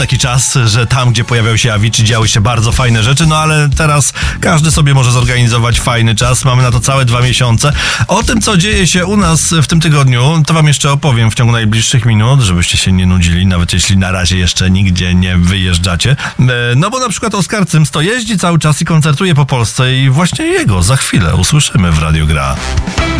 taki czas, że tam, gdzie pojawiał się Avicii, działy się bardzo fajne rzeczy, no ale teraz każdy sobie może zorganizować fajny czas. Mamy na to całe 2 miesiące. O tym, co dzieje się u nas w tym tygodniu, to wam jeszcze opowiem w ciągu najbliższych minut, żebyście się nie nudzili, nawet jeśli na razie jeszcze nigdzie nie wyjeżdżacie. No bo na przykład Oskar Cymsto jeździ cały czas i koncertuje po Polsce i właśnie jego za chwilę usłyszymy w Radiu Gra.